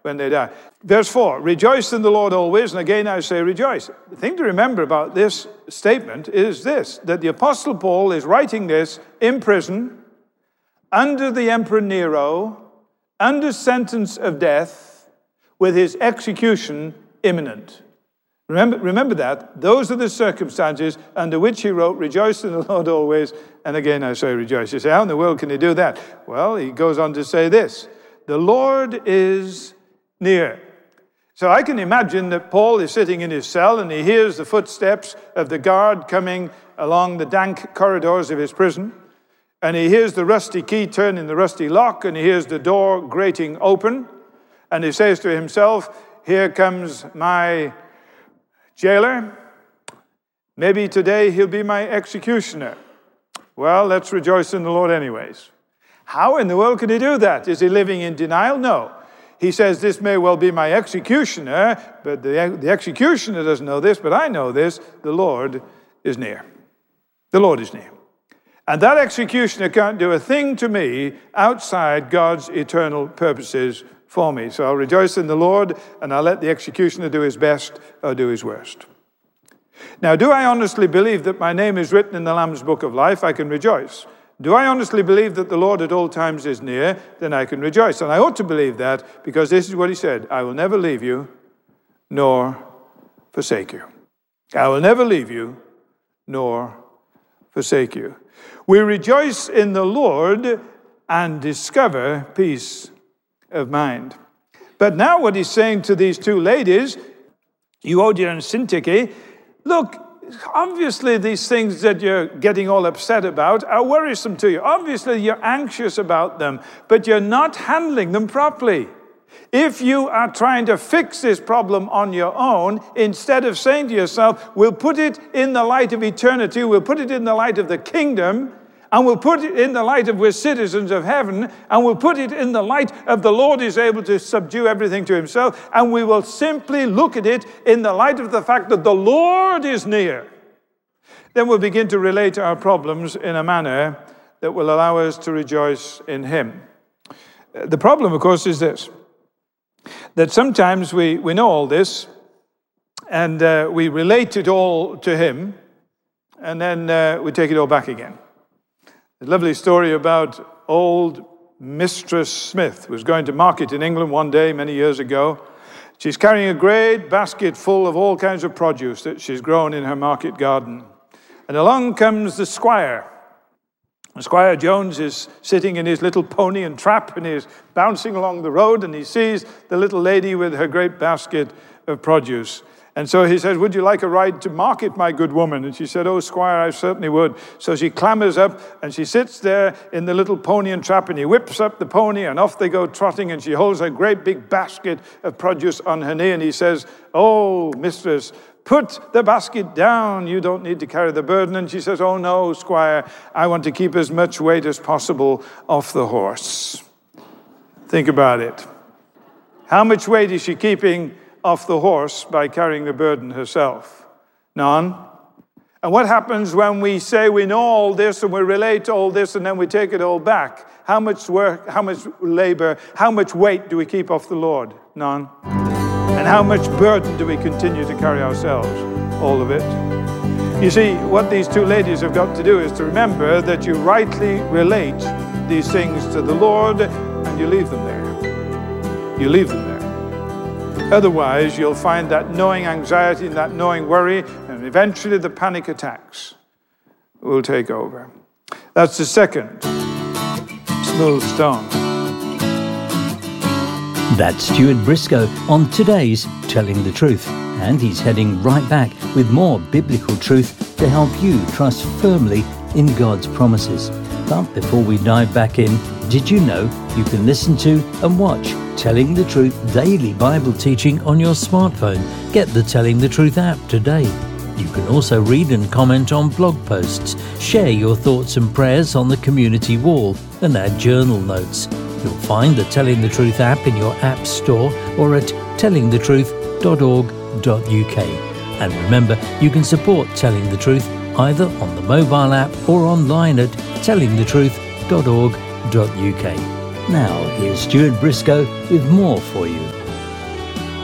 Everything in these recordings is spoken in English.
when they die. Verse 4, rejoice in the Lord always, and again I say rejoice. The thing to remember about this statement is this, that the Apostle Paul is writing this in prison, under the Emperor Nero, under sentence of death, with his execution imminent. Remember that. Those are the circumstances under which he wrote, rejoice in the Lord always, and again I say rejoice. You say, how in the world can he do that? Well, he goes on to say this, the Lord is near. So I can imagine that Paul is sitting in his cell and he hears the footsteps of the guard coming along the dank corridors of his prison. And he hears the rusty key turn in the rusty lock, and he hears the door grating open. And he says to himself, here comes my jailer. Maybe today he'll be my executioner. Well, let's rejoice in the Lord anyways. How in the world can he do that? Is he living in denial? No. He says, this may well be my executioner, but the executioner doesn't know this, but I know this. The Lord is near. The Lord is near. And that executioner can't do a thing to me outside God's eternal purposes for me. So I'll rejoice in the Lord, and I'll let the executioner do his best or do his worst. Now, do I honestly believe that my name is written in the Lamb's book of life? I can rejoice. Do I honestly believe that the Lord at all times is near? Then I can rejoice. And I ought to believe that, because this is what he said, I will never leave you nor forsake you. I will never leave you nor forsake you. We rejoice in the Lord and discover peace of mind. But now what he's saying to these two ladies, Euodia and Syntyche, look, obviously these things that you're getting all upset about are worrisome to you. Obviously you're anxious about them, but you're not handling them properly. If you are trying to fix this problem on your own, instead of saying to yourself, we'll put it in the light of eternity, we'll put it in the light of the kingdom, and we'll put it in the light of we're citizens of heaven, and we'll put it in the light of the Lord is able to subdue everything to himself, and we will simply look at it in the light of the fact that the Lord is near. Then we'll begin to relate our problems in a manner that will allow us to rejoice in him. The problem, of course, is this, that sometimes we know all this, and we relate it all to him, and then we take it all back again. A lovely story about old Mistress Smith was going to market in England one day many years ago. She's carrying a great basket full of all kinds of produce that she's grown in her market garden. And along comes the squire. Squire Jones is sitting in his little pony and trap, and he's bouncing along the road, and he sees the little lady with her great basket of produce. And so he says, would you like a ride to market, my good woman? And she said, oh, squire, I certainly would. So she clambers up, and she sits there in the little pony and trap, and he whips up the pony, and off they go trotting, and she holds a great big basket of produce on her knee, and he says, oh, mistress, put the basket down. You don't need to carry the burden. And she says, oh, no, squire, I want to keep as much weight as possible off the horse. Think about it. How much weight is she keeping off the horse by carrying the burden herself? None. And what happens when we say we know all this and we relate all this and then we take it all back? How much work, how much labor, how much weight do we keep off the Lord? None. And how much burden do we continue to carry ourselves? All of it. You see, what these two ladies have got to do is to remember that you rightly relate these things to the Lord, and you leave them there. You leave them there. Otherwise, you'll find that gnawing anxiety and that gnawing worry, and eventually the panic attacks will take over. That's the second smooth stone. That's Stuart Briscoe on today's Telling the Truth. And he's heading right back with more biblical truth to help you trust firmly in God's promises. But before we dive back in, did you know you can listen to and watch Telling the Truth daily Bible teaching on your smartphone? Get the Telling the Truth app today. You can also read and comment on blog posts, share your thoughts and prayers on the community wall, and add journal notes. You'll find the Telling the Truth app in your app store or at tellingthetruth.org.uk. And remember, you can support Telling the Truth either on the mobile app or online at tellingthetruth.org.uk. Now, here's Stuart Briscoe with more for you.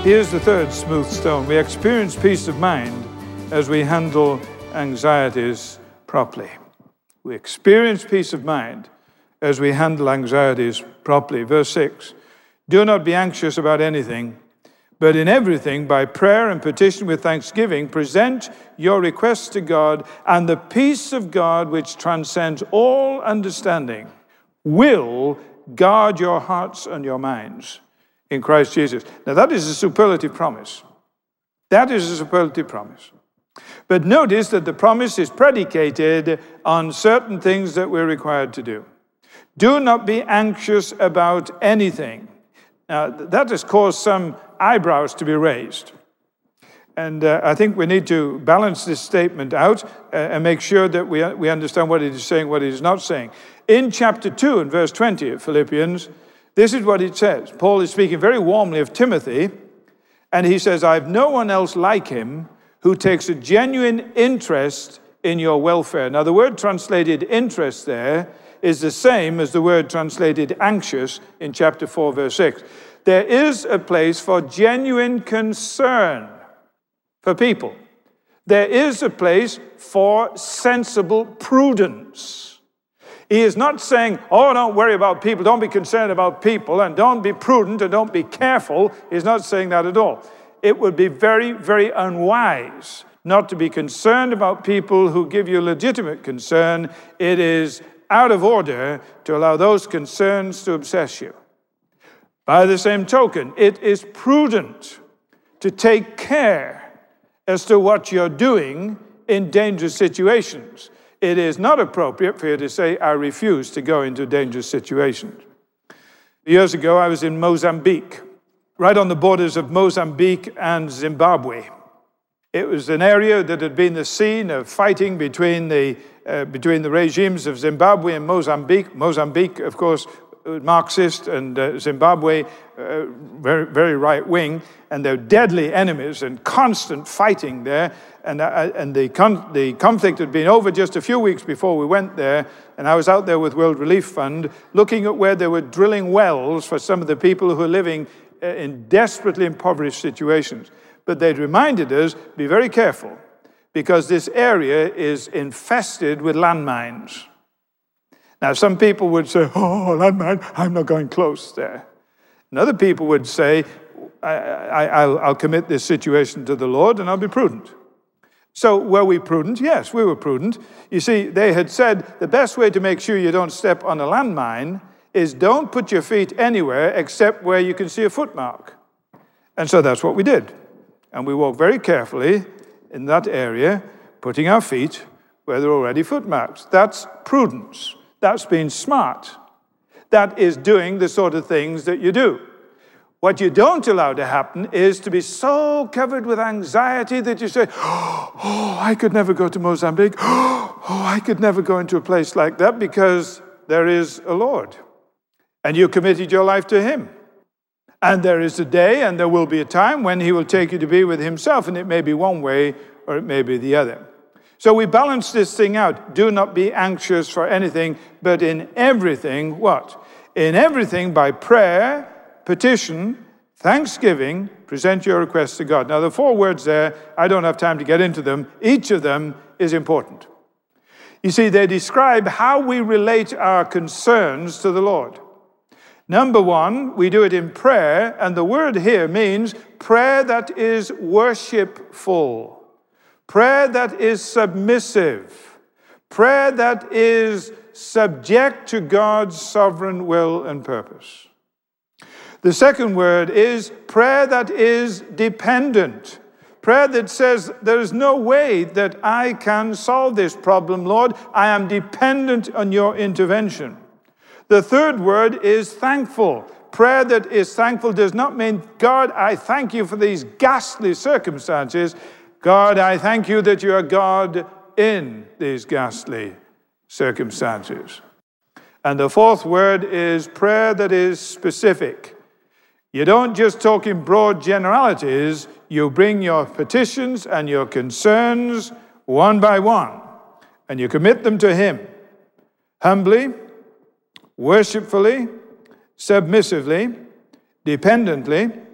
Here's the third smooth stone. We experience peace of mind as we handle anxieties properly. We experience peace of mind as we handle anxieties properly. Verse 6, do not be anxious about anything, but in everything, by prayer and petition with thanksgiving, present your requests to God, and the peace of God, which transcends all understanding, will guard your hearts and your minds in Christ Jesus. Now, that is a superlative promise. That is a superlative promise. But notice that the promise is predicated on certain things that we're required to do. Do not be anxious about anything. Now, that has caused some eyebrows to be raised. And I think we need to balance this statement out and make sure that we understand what it is saying, what it is not saying. In chapter 2 and verse 20 of Philippians, this is what it says. Paul is speaking very warmly of Timothy, and he says, I have no one else like him who takes a genuine interest in your welfare. Now, the word translated interest there is the same as the word translated anxious in chapter 4, verse 6. There is a place for genuine concern for people. There is a place for sensible prudence. He is not saying, oh, don't worry about people, don't be concerned about people, and don't be prudent, and don't be careful. He's not saying that at all. It would be very, very unwise not to be concerned about people who give you legitimate concern. It is out of order to allow those concerns to obsess you. By the same token, it is prudent to take care as to what you're doing in dangerous situations. It is not appropriate for you to say, I refuse to go into dangerous situations. Years ago, I was in Mozambique, right on the borders of Mozambique and Zimbabwe. It was an area that had been the scene of fighting between the regimes of Zimbabwe and Mozambique. Mozambique, of course, Marxist, and Zimbabwe, very, very right-wing, and they're deadly enemies and constant fighting there. And the conflict had been over just a few weeks before we went there, and I was out there with World Relief Fund looking at where they were drilling wells for some of the people who are living in desperately impoverished situations. But they'd reminded us, be very careful, because this area is infested with landmines. Now, some people would say, oh, landmine, I'm not going close there. And other people would say, I'll commit this situation to the Lord and I'll be prudent. So were we prudent? Yes, we were prudent. You see, they had said the best way to make sure you don't step on a landmine is don't put your feet anywhere except where you can see a footmark. And so that's what we did. And we walked very carefully in that area, putting our feet where there are already footmarks. That's prudence. That's being smart. That is doing the sort of things that you do. What you don't allow to happen is to be so covered with anxiety that you say, oh, I could never go to Mozambique. Oh, I could never go into a place like that, because there is a Lord. And you committed your life to him. And there is a day and there will be a time when he will take you to be with himself, and it may be one way or it may be the other. So we balance this thing out. Do not be anxious for anything, but in everything, what? In everything, by prayer, petition, thanksgiving, present your requests to God. Now, the 4 words there, I don't have time to get into them. Each of them is important. You see, they describe how we relate our concerns to the Lord. Number 1, we do it in prayer, and the word here means prayer that is worshipful. Prayer that is submissive. Prayer that is subject to God's sovereign will and purpose. The second word is prayer that is dependent. Prayer that says, there is no way that I can solve this problem, Lord. I am dependent on your intervention. The third word is thankful. Prayer that is thankful does not mean, God, I thank you for these ghastly circumstances. God, I thank you that you are God in these ghastly circumstances. And the fourth word is prayer that is specific. You don't just talk in broad generalities. You bring your petitions and your concerns one by one, and you commit them to him. Humbly, worshipfully, submissively, dependently,